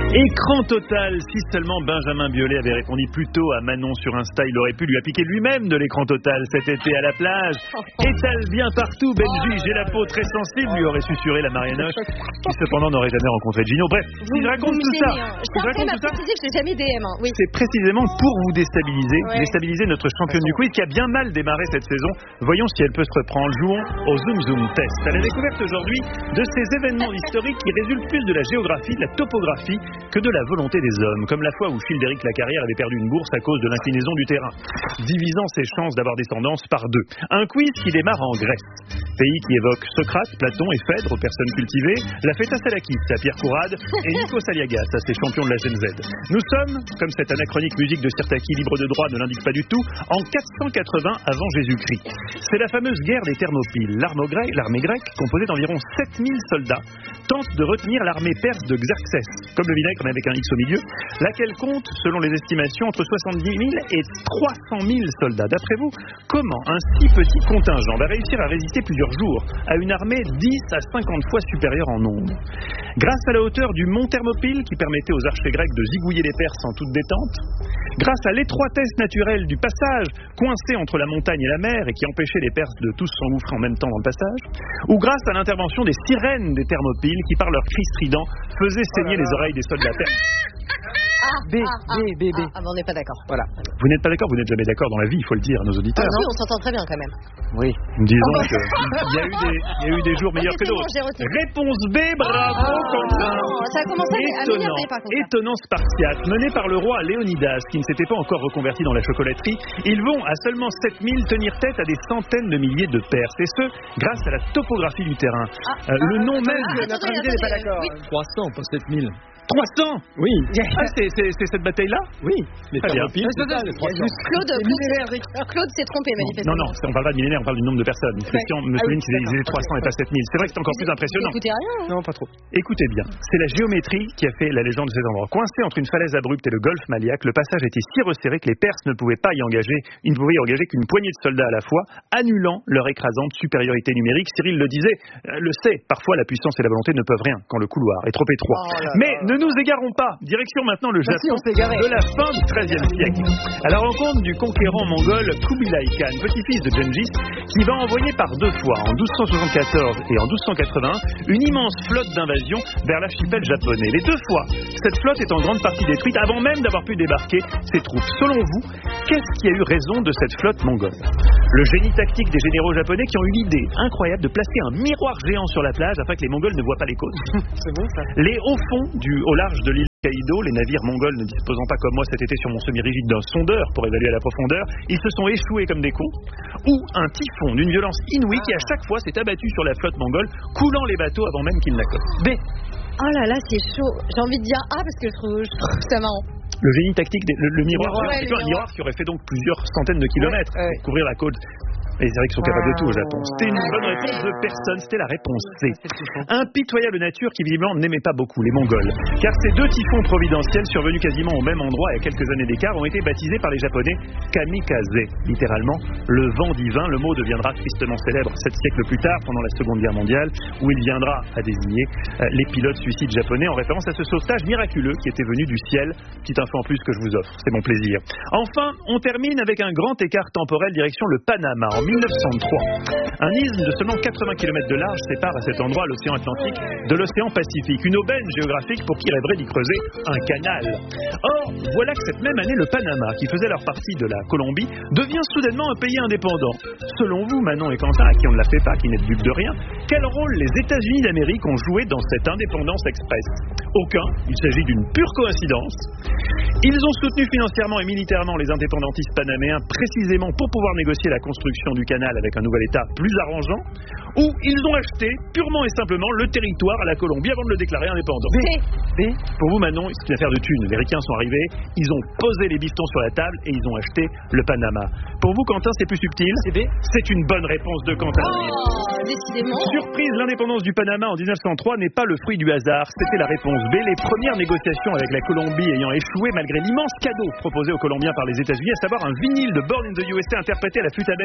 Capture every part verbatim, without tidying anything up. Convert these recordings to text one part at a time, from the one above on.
Écran total, si seulement Benjamin Biolay avait répondu plus tôt à Manon sur Insta, il aurait pu lui appliquer lui-même de l'écran total cet été à la plage. Étale bien partout, Benji, j'ai la peau très sensible, lui aurait susurré la Marianoche, qui cependant n'aurait jamais rencontré Gino. Bref, si je raconte tout ça, je raconte tout ça, que je n'ai jamais D M. Hein. Oui. C'est précisément pour vous déstabiliser, ouais. déstabiliser notre championne du quiz qui a bien mal démarré cette saison. Voyons si elle peut se reprendre. Jouons au Zoom Zoom Test. À la découverte aujourd'hui de ces événements historiques qui résultent plus de la géographie, de la topographie, que de la volonté des hommes, comme la fois où Childéric Lacarrière avait perdu une bourse à cause de l'inclinaison du terrain, divisant ses chances d'avoir descendance par deux. Un quiz qui démarre en Grèce, pays qui évoque Socrate, Platon et Phèdre aux personnes cultivées, la Feta Salakis à Pierre Courade et Nikos Aliagas à ses champions de la Gen Z. Nous sommes, comme cette anachronique musique de Sirtaki libre de droit ne l'indique pas du tout, en quatre cent quatre-vingts avant Jésus-Christ. C'est la fameuse guerre des Thermopyles. L'armée grecque, composée d'environ sept mille soldats, tente de retenir l'armée perse de Xerxès, comme le vinaigre mais avec un X au milieu, laquelle compte, selon les estimations, entre soixante-dix mille et trois cent mille soldats. D'après vous, comment un si petit contingent va réussir à résister plusieurs jours à une armée dix à cinquante fois supérieure en nombre? Grâce à la hauteur du mont Thermopyle qui permettait aux archers grecs de zigouiller les Perses en toute détente, grâce à l'étroitesse naturelle du passage, coincé entre la montagne et la mer et qui empêchait les Perses de tous s'engouffrer en même temps dans le passage, ou grâce à l'intervention des sirènes des Thermopyles qui, par leurs cris stridents, faisaient saigner oh les oreilles des soldats perses. Ah, B, ah, B, B, B. Ah, ah, on n'est pas d'accord. Voilà. Vous n'êtes pas d'accord, vous n'êtes jamais d'accord dans la vie, il faut le dire à nos auditeurs. Ah, non, on s'entend très bien quand même. Oui. Disons oh, qu'il y, y a eu des jours meilleurs que d'autres. Réponse B, bravo oh, Quentin. Ça a commencé à m'énerver par contre. Étonnant Spartiate, mené par le roi Léonidas, qui ne s'était pas encore reconverti dans la chocolaterie, ils vont à seulement sept mille tenir tête à des centaines de milliers de Perses, et ce, grâce à la topographie du terrain. Ah, euh, ah, le nom ah, même... Ah, notre invité n'est pas d'accord. Oui. trois cents, pas sept mille. trois cents. Oui. Ah, c'est, c'est, c'est cette bataille-là? Oui. Les Thermopyles, c'est ça, les trois cents. Claude, Claude, Claude s'est trompé manifestement. Non, non, on parle pas de millénaire, on parle du nombre de personnes. Une question me souligne qu'ils disaient trois cents et pas sept mille. C'est vrai que c'est encore plus impressionnant. Écoutez rien. Hein. Non, pas trop. Écoutez bien, c'est la géométrie qui a fait la légende de cet endroit. Coincé entre une falaise abrupte et le golfe Maliaque, le passage était si resserré que les Perses ne pouvaient pas y engager, ils ne pouvaient y engager qu'une poignée de soldats à la fois, annulant leur écrasante supériorité numérique. Cyril le disait, euh, le sait, parfois la puissance et la volonté ne peuvent rien quand le couloir est trop étroit. Oh là Mais là. Ne nous égarons pas. Direction maintenant le Japon Merci, de la fin du treizième siècle. À la rencontre du conquérant mongol Kubilai Khan, petit-fils de Gengis, qui va envoyer par deux fois, en douze cent soixante-quatorze et en douze cent quatre-vingt-un, une immense flotte d'invasion vers l'archipel japonais. Les deux fois, cette flotte est en grande partie détruite avant même d'avoir pu débarquer ses troupes. Selon vous, qu'est-ce qui a eu raison de cette flotte mongole? Le génie tactique des généraux japonais qui ont eu l'idée incroyable de placer un miroir géant sur la plage afin que les Mongols ne voient pas les côtes. C'est bon ça. Les hauts fonds du, au large de l'île Hokkaido, les navires mongols ne disposant pas comme moi cet été sur mon semi-rigide d'un sondeur pour évaluer la profondeur, ils se sont échoués comme des cons, ou un typhon d'une violence inouïe qui à chaque fois s'est abattu sur la flotte mongole, coulant les bateaux avant même qu'ils n'accostent. B. Oh là là, c'est chaud. J'ai envie de dire A parce que je trouve, je trouve ça marrant. Le génie tactique, le, le miroir, ouais, c'est un miroir qui aurait fait donc plusieurs centaines de kilomètres ouais, ouais. pour couvrir la côte. Et c'est vrai qu'ils sont capables de tout au Japon. C'était une bonne réponse de personne, c'était la réponse C. Impitoyable nature qui visiblement n'aimait pas beaucoup les Mongols. Car ces deux typhons providentiels survenus quasiment au même endroit et à quelques années d'écart ont été baptisés par les Japonais kamikaze. Littéralement, le vent divin. Le mot deviendra tristement célèbre sept siècles plus tard, pendant la Seconde Guerre mondiale, où il viendra à désigner euh, les pilotes suicides japonais en référence à ce sauvetage miraculeux qui était venu du ciel. Petite info en plus que je vous offre, c'est mon plaisir. Enfin, on termine avec un grand écart temporel direction le Panama en mille neuf cent trois. Un isthme de seulement quatre-vingts kilomètres de large sépare à cet endroit l'océan Atlantique de l'océan Pacifique. Une aubaine géographique pour qui rêverait d'y creuser un canal. Or, voilà que cette même année, le Panama, qui faisait leur partie de la Colombie, devient soudainement un pays indépendant. Selon vous, Manon et Quentin, à qui on ne la fait pas, qui n'êtes dupe de rien, quel rôle les États-Unis d'Amérique ont joué dans cette indépendance express? Aucun. Il s'agit d'une pure coïncidence. Ils ont soutenu financièrement et militairement les indépendantistes panaméens précisément pour pouvoir négocier la construction du canal avec un nouvel État plus arrangeant, ou ils ont acheté purement et simplement le territoire à la Colombie avant de le déclarer indépendant. B. B. Pour vous, Manon, c'est une affaire de thunes. Les Ricains sont arrivés, ils ont posé les bifetons sur la table et ils ont acheté le Panama. Pour vous, Quentin, c'est plus subtil. C'est B. C'est une bonne réponse de Quentin. Oh, décidément. Surprise, l'indépendance du Panama en dix-neuf cent trois n'est pas le fruit du hasard. C'était la réponse B. Les premières négociations avec la Colombie ayant échoué malgré l'immense cadeau proposé aux Colombiens par les États-Unis, à savoir un vinyle de Born in the U S A interprété à la flûte à bec par Cyril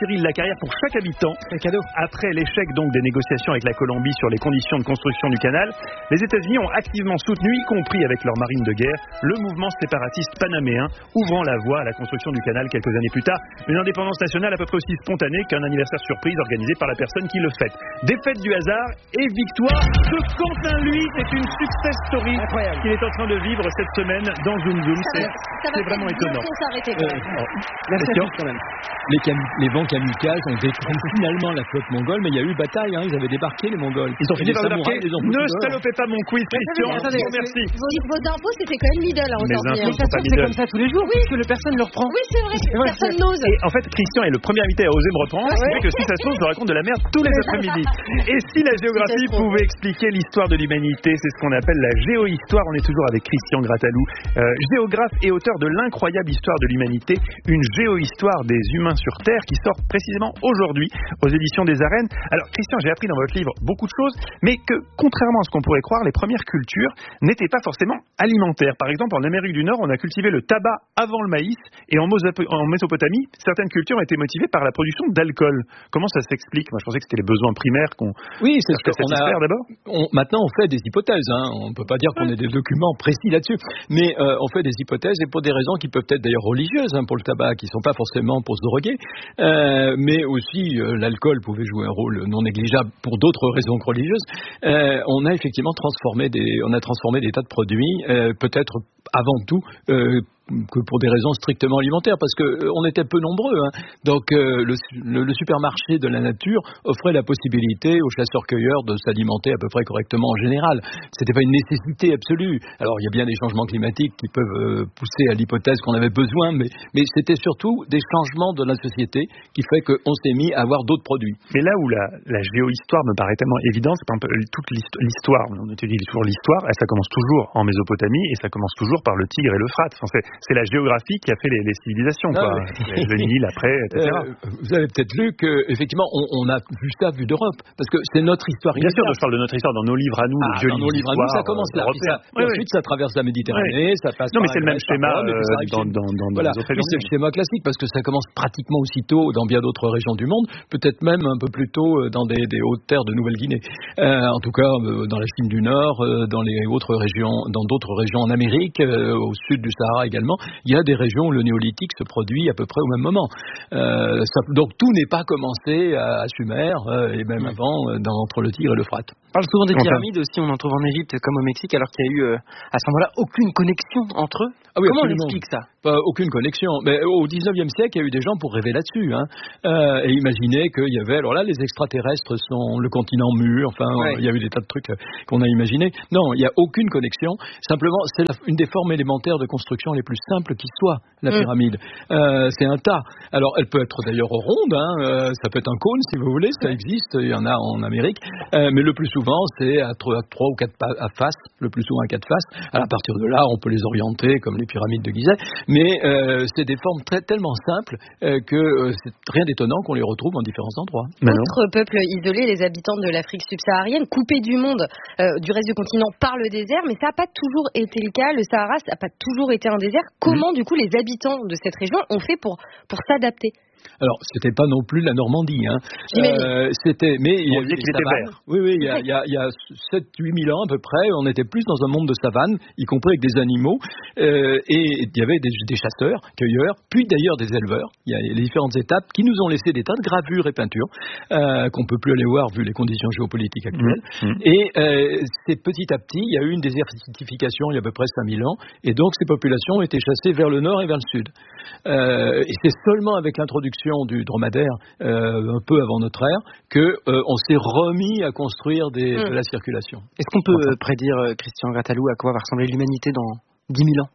péril la carrière pour chaque habitant. Un cadeau. Après l'échec donc des négociations avec la Colombie sur les conditions de construction du canal, les États-Unis ont activement soutenu, y compris avec leur marine de guerre, le mouvement séparatiste panaméen, ouvrant la voie à la construction du canal quelques années plus tard. Une indépendance nationale à peu près aussi spontanée qu'un anniversaire surprise organisé par la personne qui le fête. Défaite du hasard et victoire de Quentin Lui. C'est une success story qu'il est en train de vivre cette semaine dans Zoom Zoom. C'est, c'est vraiment étonnant. Euh, oh. La quand même. Les, cam- les vents kamikazes ont détruit finalement la flotte mongole, mais il y a eu bataille, hein, ils avaient débarqué les Mongols. Ils ont fini par débarquer. Ne salopez pas mon quiz, Christian. Attendez, merci. Vos, vos impôts, c'était quand même Lidl. Hein, Mes aujourd'hui, impôts hein. sont pas C'est Lidl. comme ça tous les jours, oui, que le personne le reprend. Oui, c'est vrai. Personne n'ose. Et en fait, Christian est le premier invité à oser me reprendre. Ah ouais. C'est vrai que si ça se trouve, je raconte de la merde tous les après-midi. Et si la géographie pouvait expliquer l'histoire de l'humanité, c'est ce qu'on appelle la géohistoire. On est toujours avec Christian Grattalou, euh, géographe et auteur de l'incroyable histoire de l'humanité, une géohistoire des humains sur Terre, qui sort précisément aujourd'hui aux éditions des Arènes. Alors, Christian, j'ai appris dans votre livre beaucoup de choses, mais que, contrairement à ce qu'on pourrait croire, les premières cultures n'étaient pas forcément alimentaires. Par exemple, en Amérique du Nord, on a cultivé le tabac avant le maïs, et en, Mosopo- en Mésopotamie, certaines cultures ont été motivées par la production d'alcool. Comment ça s'explique ? Moi, je pensais que c'était les besoins primaires qu'on... Oui, c'est ce qu'on a. d'abord. On, maintenant, on fait des hypothèses. Hein. On ne peut pas dire qu'on ait des documents précis là-dessus, mais euh, on fait des hypothèses, et pour des raisons qui peuvent être d'ailleurs religieuses, hein, pour le tabac, qui ne sont pas forcément pour se droguer, euh, mais aussi euh, l'alcool pouvait jouer un rôle non négligeable pour d'autres raisons que religieuses. Euh, on a effectivement transformé des, on a transformé des tas de produits, euh, peut-être avant tout. Euh, que pour des raisons strictement alimentaires, parce que euh, on était peu nombreux, hein. Donc euh, le, le, le supermarché de la nature offrait la possibilité aux chasseurs-cueilleurs de s'alimenter à peu près correctement en général. C'était pas une nécessité absolue. Alors il y a bien des changements climatiques qui peuvent euh, pousser à l'hypothèse qu'on avait besoin, mais, mais c'était surtout des changements de la société qui fait qu'on s'est mis à avoir d'autres produits. Mais là où la, la géohistoire me paraît tellement évidente, c'est un peu toute l'histoire. On étudie toujours l'histoire, et ça commence toujours en Mésopotamie, et ça commence toujours par le Tigre et l'Euphrate. Enfin, c'est, c'est la géographie qui a fait les, les civilisations, quoi. Ah, oui. Le Nil après, et cetera. Euh, vous avez peut-être lu qu'effectivement, on, on a vu ça vu d'Europe, parce que c'est notre histoire. Bien sûr, je parle de notre histoire dans nos livres à nous, ah, les vieux dans nos livres à nous, ça commence là. Puis ça, oui, ensuite, oui. ça traverse la Méditerranée, oui. ça passe. Non, mais par c'est le même schéma Rome, euh, dans, dans, dans, dans voilà. les autres régions. C'est le schéma classique, parce que ça commence pratiquement aussitôt dans bien d'autres régions du monde, peut-être même un peu plus tôt dans des, des hautes terres de Nouvelle-Guinée. Euh, en tout cas, euh, dans la Chine du Nord, euh, dans les autres régions, dans d'autres régions en Amérique, euh, au sud du Sahara également, il y a des régions où le néolithique se produit à peu près au même moment. Euh, ça, donc tout n'est pas commencé à, à Sumer euh, et même avant euh, dans, entre le Tigre et l'Euphrate. On parle souvent des pyramides aussi, on en trouve en Égypte comme au Mexique, alors qu'il y a eu euh, à ce moment-là aucune connexion entre eux. Ah oui, Comment absolument. on explique ça ? Pas aucune connexion. Mais au dix-neuvième siècle, il y a eu des gens pour rêver là-dessus, hein, euh, et imaginer qu'il y avait, alors là, les extraterrestres sont le continent mûr, enfin, ouais. Il y a eu des tas de trucs qu'on a imaginés. Non, il n'y a aucune connexion. Simplement, c'est la, une des formes élémentaires de construction les plus simples qui soit, la mmh. pyramide. Euh, c'est un tas. Alors, elle peut être d'ailleurs ronde, hein, euh, ça peut être un cône, si vous voulez, ça existe, il y en a en Amérique, euh, mais le plus souvent, c'est à trois ou quatre à faces, le plus souvent à quatre faces. À partir de là, on peut les orienter comme les pyramides de Gizeh. Mais euh, c'est des formes très, tellement simples euh, que euh, c'est rien d'étonnant qu'on les retrouve en différents endroits. Autre peuple isolé, les habitants de l'Afrique subsaharienne, coupés du monde, euh, du reste du continent par le désert, mais ça n'a pas toujours été le cas. Le Sahara, ça n'a pas toujours été un désert. Comment, mmh. du coup, les habitants de cette région ont fait pour, pour s'adapter ? Alors, c'était pas non plus la Normandie, hein. Euh, c'était, mais il y a qu'il était vert. Oui, oui, il y a, il y a, il y a sept à huit mille ans à peu près, on était plus dans un monde de savane, y compris avec des animaux, euh, et il y avait des, des chasseurs, cueilleurs, puis d'ailleurs des éleveurs. Il y a les différentes étapes qui nous ont laissé des tas de gravures et peintures euh, qu'on peut plus aller voir vu les conditions géopolitiques actuelles. Mmh. Et euh, c'est petit à petit, il y a eu une désertification il y a à peu près cinq mille ans, et donc ces populations ont été chassées vers le nord et vers le sud. Euh, et c'est seulement avec l'introduction du dromadaire euh, un peu avant notre ère que euh, on s'est remis à construire des, mmh. de la circulation. Est-ce qu'on peut enfin, prédire, euh, Christian Grattalou, à quoi va ressembler l'humanité dans dix mille ans ?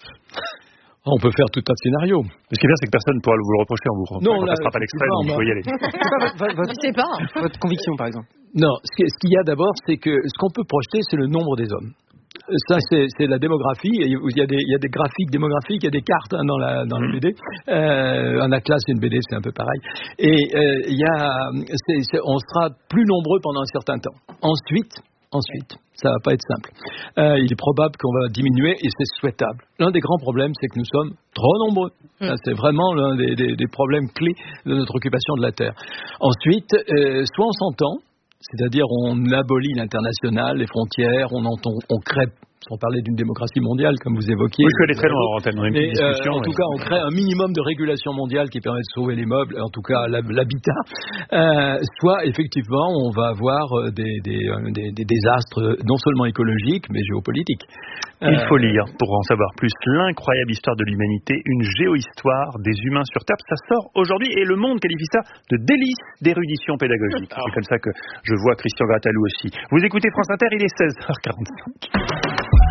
On peut faire tout un scénario. Ce qui est bien, c'est que personne ne pourra vous le reprocher. On vous non, on ne passera pas l'extrait, donc il faut y aller. Je sais pas. Votre conviction, par exemple. Non, ce qu'il y a d'abord, c'est que ce qu'on peut projeter, c'est le nombre des hommes. Ça, c'est, c'est la démographie. Il y, a des, il y a des graphiques démographiques, il y a des cartes hein, dans, la, dans mmh. la B D. Euh, un atlas et une B D, c'est un peu pareil. Et euh, il y a, c'est, c'est, on sera plus nombreux pendant un certain temps. Ensuite, ensuite. Ça va pas être simple. Euh, il est probable qu'on va diminuer et c'est souhaitable. L'un des grands problèmes, c'est que nous sommes trop nombreux. Mmh. Ça, c'est vraiment l'un des, des, des problèmes clés de notre occupation de la Terre. Ensuite, euh, soit on s'entend, c'est-à-dire on abolit l'international, les frontières, on, entend, on crée, sans parler d'une démocratie mondiale, comme vous évoquiez. Oui, je suis allé très loin en antenne, dans une petite discussion. Euh, en oui. tout cas, on crée un minimum de régulation mondiale qui permet de sauver les meubles, en tout cas l'habitat. Euh, soit, effectivement, on va avoir des, des, des, des désastres non seulement écologiques, mais géopolitiques. Il faut lire pour en savoir plus. L'incroyable histoire de l'humanité, une géohistoire des humains sur Terre. Ça sort aujourd'hui et Le Monde qualifie ça de délice d'érudition pédagogique. C'est comme ça que je vois Christian Gratalou aussi. Vous écoutez France Inter, il est seize heures quarante-cinq.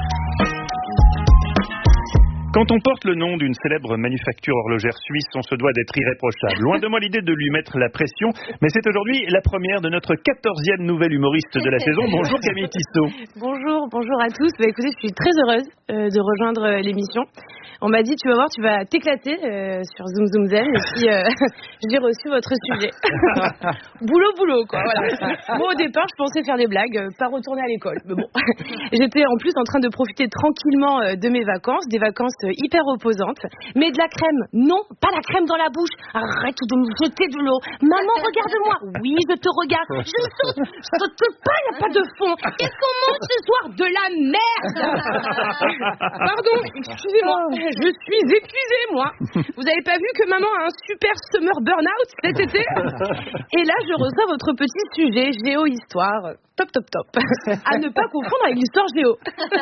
Quand on porte le nom d'une célèbre manufacture horlogère suisse, on se doit d'être irréprochable. Loin de moi l'idée de lui mettre la pression, mais c'est aujourd'hui la première de notre quatorzième nouvelle humoriste de la saison. Bonjour Camille Tissot. Bonjour, bonjour à tous. Bah, écoutez, je suis très heureuse euh, de rejoindre euh, l'émission. On m'a dit, tu vas voir, tu vas t'éclater euh, sur Zoom Zoom Zen. Et puis, euh, j'ai reçu votre sujet. boulot, boulot, quoi. Voilà. Moi, au départ, je pensais faire des blagues, euh, pas retourner à l'école. Mais bon, j'étais en plus en train de profiter tranquillement euh, de mes vacances, des vacances euh, hyper reposantes. Mais de la crème, non, pas la crème dans la bouche. Arrête de me jeter de l'eau. Maman, regarde-moi. Oui, je te regarde. Je saute, je saute pas, il n'y a pas de fond. Qu'est-ce qu'on mange ce soir? De la merde. Pardon, excusez-moi. Je suis épuisée, moi. Vous avez pas vu que maman a un super summer burn-out cet été? Et là, je reçois votre petit sujet, géo-histoire. Top, top, top. À ne pas confondre avec l'histoire géo.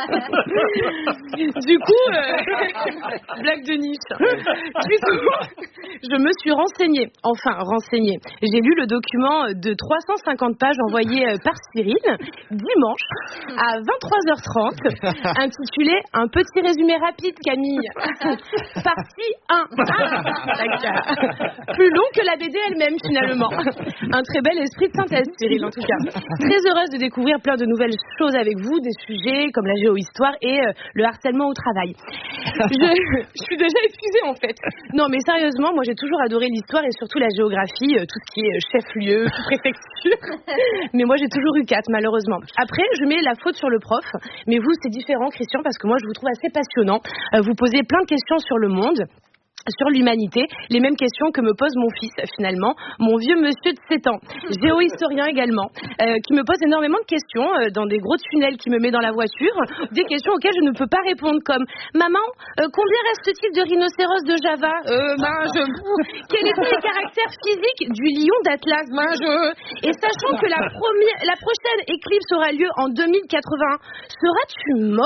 Du coup, euh... blague de niche. Du coup, je me suis renseignée. Enfin, renseignée. J'ai lu le document de trois cent cinquante pages envoyé par Cyril dimanche à vingt-trois heures trente, intitulé « Un petit résumé rapide, Camille ». Partie un. Ah, plus long que la B D elle-même, finalement. Un très bel esprit de synthèse, Cyril, en tout cas. Très heureuse de découvrir plein de nouvelles choses avec vous, des sujets comme la géohistoire et euh, le harcèlement au travail. Je, je suis déjà épuisée, en fait. Non, mais sérieusement, moi, j'ai toujours adoré l'histoire et surtout la géographie, euh, tout ce qui est chef-lieu, préfecture. Mais moi, j'ai toujours eu quatre, malheureusement. Après, je mets la faute sur le prof. Mais vous, c'est différent, Christian, parce que moi, je vous trouve assez passionnant. Euh, vous posez plein de questions sur le monde, sur l'humanité, les mêmes questions que me pose mon fils, finalement, mon vieux monsieur de sept ans, géohistorien également, euh, qui me pose énormément de questions euh, dans des gros tunnels qui me met dans la voiture, des questions auxquelles je ne peux pas répondre, comme « Maman, euh, combien reste-t-il de rhinocéros de Java euh, ben, je... Quels étaient les caractères physiques du lion d'Atlas ben, je... Et sachant que la, première, la prochaine éclipse aura lieu en deux mille quatre-vingt-un, seras-tu morte ?»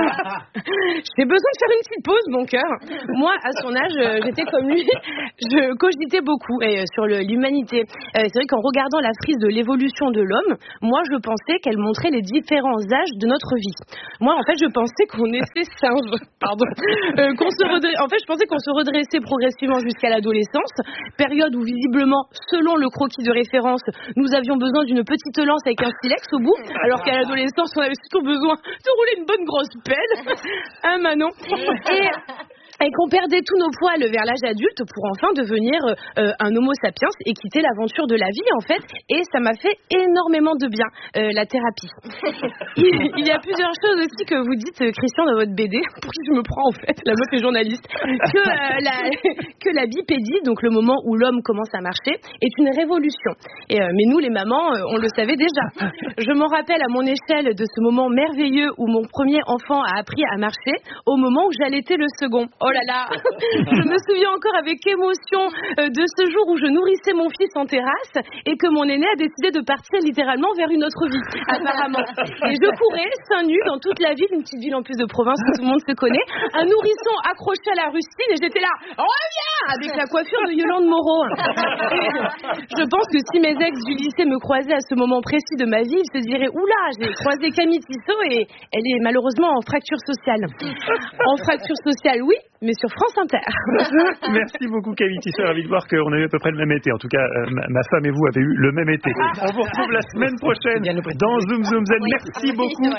J'ai besoin de faire une petite pause, mon cœur. Moi, à son âge, j'étais comme lui, je cogitais beaucoup et, euh, sur le, l'humanité. Euh, c'est vrai qu'en regardant la frise de l'évolution de l'homme, moi je pensais qu'elle montrait les différents âges de notre vie. Moi en fait je pensais qu'on était singes, pardon, euh, qu'on se redressait, en fait je pensais qu'on se redressait progressivement jusqu'à l'adolescence, période où visiblement, selon le croquis de référence, nous avions besoin d'une petite lance avec un silex au bout, alors qu'à l'adolescence on avait surtout besoin de rouler une bonne grosse pelle, hein Manon. Et Et qu'on perdait tous nos poils vers l'âge adulte pour enfin devenir euh, un homo sapiens et quitter l'aventure de la vie en fait. Et ça m'a fait énormément de bien, euh, la thérapie. Il, il y a plusieurs choses aussi que vous dites, Christian, dans votre B D, pour qui je me prends en fait, la meuf est journaliste, que, euh, la, que la bipédie, donc le moment où l'homme commence à marcher, est une révolution. Et, euh, mais nous les mamans, euh, on le savait déjà. Je m'en rappelle à mon échelle de ce moment merveilleux où mon premier enfant a appris à marcher au moment où j'allaitais le second. Oh là là, je me souviens encore avec émotion euh, de ce jour où je nourrissais mon fils en terrasse et que mon aîné a décidé de partir littéralement vers une autre vie, apparemment. Et je courais, seins nus, dans toute la ville, une petite ville en plus de province où tout le monde se connaît, un nourrisson accroché à la rustine et j'étais là, reviens, avec la coiffure de Yolande Moreau. Et je pense que si mes ex du lycée me croisaient à ce moment précis de ma vie, ils se diraient, oula, j'ai croisé Camille Tissot et elle est malheureusement en fracture sociale. En fracture sociale, oui, mais sur France Inter. Merci beaucoup Camille Tissot, ravi de voir qu'on a eu à peu près le même été. En tout cas, euh, ma, ma femme et vous avez eu le même été. On vous retrouve la semaine prochaine dans Zoom Zoom Zen. Merci beaucoup.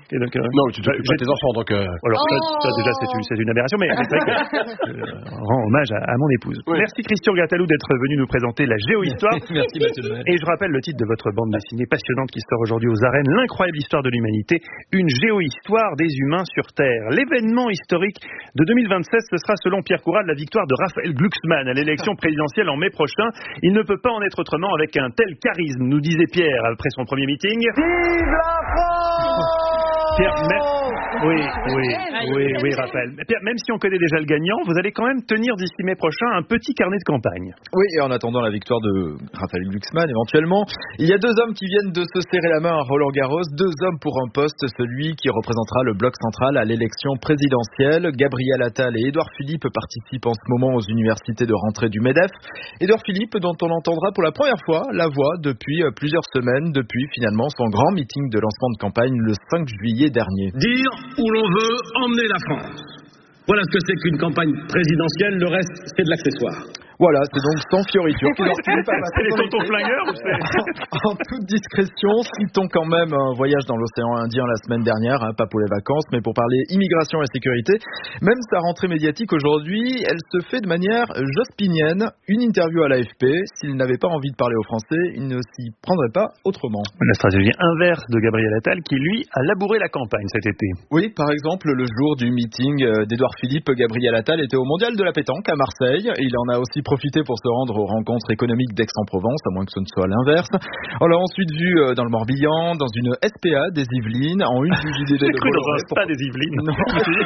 Et donc, euh, non, tu t'occupes pas de tes enfants, donc... Euh... Alors, ça, ça, déjà, c'est une, c'est une aberration, mais c'est vrai que euh, rend hommage à, à mon épouse. Oui. Merci Christian Gatalou d'être venu nous présenter la géohistoire. Merci Mathieu Noël. Et je rappelle le titre de votre bande dessinée passionnante qui sort aujourd'hui aux arènes, L'incroyable histoire de l'humanité, une géohistoire des humains sur Terre. L'événement historique de deux mille vingt-seize, ce sera selon Pierre Courade la victoire de Raphaël Glucksmann à l'élection présidentielle en mai prochain. Il ne peut pas en être autrement avec un tel charisme, nous disait Pierre après son premier meeting. Vive la France! Pierre, mais... oui, oui, oui, oui, Raphaël. Pierre, même si on connaît déjà le gagnant, vous allez quand même tenir d'ici mai prochain un petit carnet de campagne. Oui, et en attendant la victoire de Raphaël Glucksmann, éventuellement, il y a deux hommes qui viennent de se serrer la main à Roland Garros, deux hommes pour un poste, celui qui représentera le bloc central à l'élection présidentielle. Gabriel Attal et Édouard Philippe participent en ce moment aux universités de rentrée du MEDEF. Édouard Philippe, dont on entendra pour la première fois la voix depuis plusieurs semaines, depuis finalement son grand meeting de lancement de campagne le cinq juillet dernier. Dire où l'on veut emmener la France. Voilà ce que c'est qu'une campagne présidentielle, le reste c'est de l'accessoire. Voilà, c'est donc sans fioriture. C'est les tontons flingueurs ou c'est... En toute discrétion, citons quand même un voyage dans l'océan Indien la semaine dernière, hein, pas pour les vacances, mais pour parler immigration et sécurité. Même sa rentrée médiatique aujourd'hui, elle se fait de manière jospinienne. Une interview à l'A F P. S'il n'avait pas envie de parler aux Français, il ne s'y prendrait pas autrement. La stratégie inverse de Gabriel Attal qui, lui, a labouré la campagne cet été. Oui, par exemple, le jour du meeting d'Édouard Philippe, Gabriel Attal était au Mondial de la pétanque à Marseille. Il en a aussi profité pour se rendre aux rencontres économiques d'Aix-en-Provence, à moins que ce ne soit l'inverse. On l'a ensuite vu dans le Morbihan, dans une S P A des Yvelines, en une du J D D de Bolloré. Dans un spa des Yvelines. Non.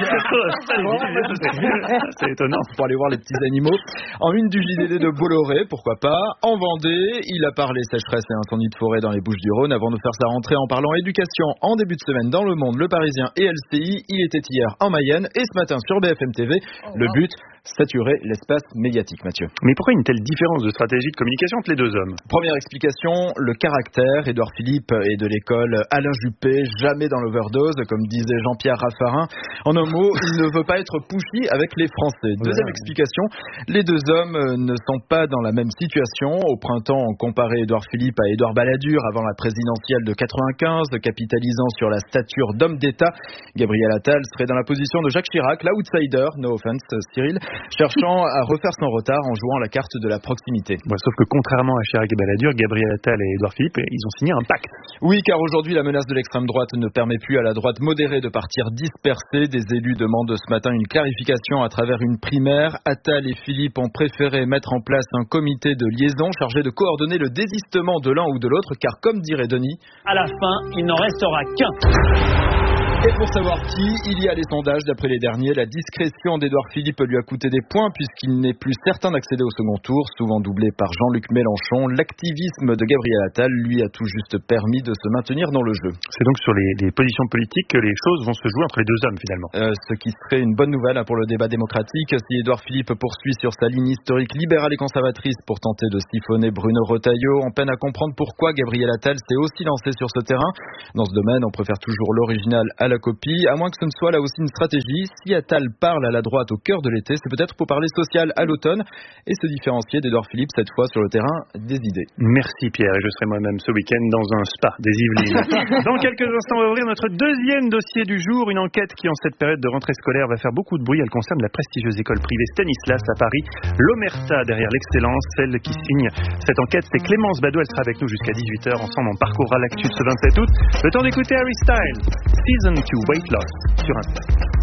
C'est étonnant. Pour aller voir les petits animaux. En une du J D D de Bolloré, pourquoi pas. En Vendée, il a parlé sécheresse et incendie de forêt dans les Bouches-du-Rhône avant de faire sa rentrée en parlant éducation en début de semaine dans Le Monde, Le Parisien et L C I. Il était hier en Mayenne et ce matin sur B F M T V. Oh, le but, saturer l'espace médiatique, Mathieu. Mais pourquoi une telle différence de stratégie de communication entre les deux hommes? Première explication, le caractère. Édouard Philippe est de l'école Alain Juppé, jamais dans l'overdose, comme disait Jean-Pierre Raffarin. En un mot, il ne veut pas être pushy avec les Français. Deuxième voilà. explication, les deux hommes ne sont pas dans la même situation. Au printemps, on comparait Édouard Philippe à Édouard Balladur avant la présidentielle de quatre-vingt-quinze, capitalisant sur la stature d'homme d'État. Gabriel Attal serait dans la position de Jacques Chirac, l'outsider, no offense Cyril, cherchant à refaire son retard en jouant la carte de la proximité. Bon, sauf que contrairement à Chirac et Balladur, Gabriel Attal et Édouard Philippe, ils ont signé un pacte. Oui, car aujourd'hui, la menace de l'extrême droite ne permet plus à la droite modérée de partir dispersée. Des élus demandent ce matin une clarification à travers une primaire. Attal et Philippe ont préféré mettre en place un comité de liaison chargé de coordonner le désistement de l'un ou de l'autre, car comme dirait Denis, à la fin, il n'en restera qu'un. Et pour savoir qui, il y a les sondages. D'après les derniers, la discrétion d'Édouard Philippe lui a coûté des points puisqu'il n'est plus certain d'accéder au second tour, souvent doublé par Jean-Luc Mélenchon. L'activisme de Gabriel Attal lui a tout juste permis de se maintenir dans le jeu. C'est donc sur les, les positions politiques que les choses vont se jouer entre les deux hommes finalement. Euh, ce qui serait une bonne nouvelle hein, pour le débat démocratique. Si Édouard Philippe poursuit sur sa ligne historique libérale et conservatrice pour tenter de siphonner Bruno Retailleau, on peine à comprendre pourquoi Gabriel Attal s'est aussi lancé sur ce terrain. Dans ce domaine, on préfère toujours l'original à la copie, à moins que ce ne soit là aussi une stratégie. Si Attal parle à la droite au cœur de l'été, c'est peut-être pour parler social à l'automne et se différencier d'Édouard Philippe cette fois sur le terrain des idées. Merci Pierre, et je serai moi-même ce week-end dans un spa des Yvelines. Dans quelques instants, on va ouvrir notre deuxième dossier du jour, une enquête qui en cette période de rentrée scolaire va faire beaucoup de bruit. Elle concerne la prestigieuse école privée Stanislas à Paris, l'Omerta derrière l'excellence. Celle qui signe cette enquête, c'est Clémence Badot. Elle sera avec nous jusqu'à dix-huit heures. Ensemble, on parcourra l'actu ce vingt-sept août. Le temps d'écouter Harry Styles, Season two Weight Loss sur Instagram.